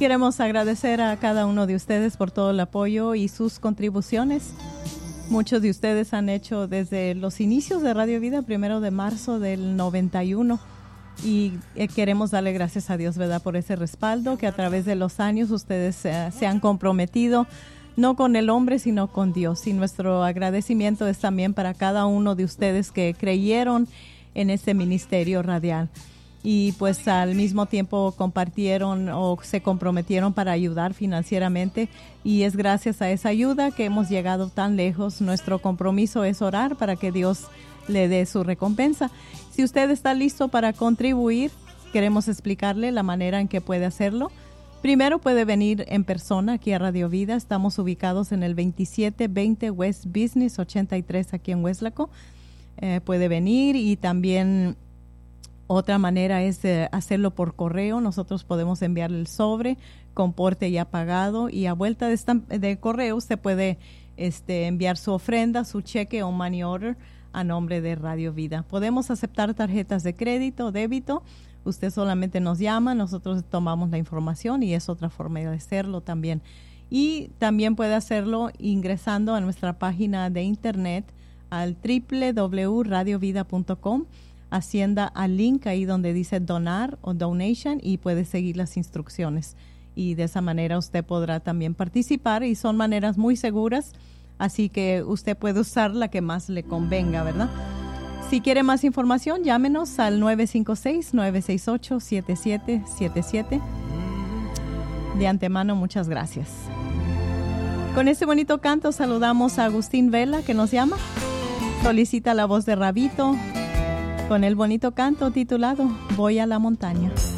queremos agradecer a cada uno de ustedes por todo el apoyo y sus contribuciones. Muchos de ustedes han hecho desde los inicios de Radio Vida, 1 de marzo del 91. Y queremos darle gracias a Dios, ¿verdad?, por ese respaldo que a través de los años ustedes se han comprometido, no con el hombre, sino con Dios. Y nuestro agradecimiento es también para cada uno de ustedes que creyeron en este ministerio radial. Y pues al mismo tiempo compartieron o se comprometieron para ayudar financieramente. Y es gracias a esa ayuda que hemos llegado tan lejos. Nuestro compromiso es orar para que Dios le dé su recompensa. Si usted está listo para contribuir, queremos explicarle la manera en que puede hacerlo. Primero puede venir en persona aquí a Radio Vida. Estamos ubicados en el 2720 West Business 83 aquí en Weslaco. Puede venir, y también otra manera es hacerlo por correo. Nosotros podemos enviarle el sobre con porte ya pagado, y a vuelta de correo usted puede enviar su ofrenda, su cheque o money order a nombre de Radio Vida. Podemos aceptar tarjetas de crédito o débito. Usted solamente nos llama, nosotros tomamos la información, y es otra forma de hacerlo también. Y también puede hacerlo ingresando a nuestra página de internet al www.radiovida.com, hacienda al link ahí donde dice donar o donation, y puede seguir las instrucciones. Y de esa manera usted podrá también participar, y son maneras muy seguras. Así que usted puede usar la que más le convenga, ¿verdad? Si quiere más información, llámenos al 956-968-7777. De antemano, muchas gracias. Con este bonito canto saludamos a Agustín Vela, que nos llama. Solicita la voz de Rabito con el bonito canto titulado Voy a la montaña.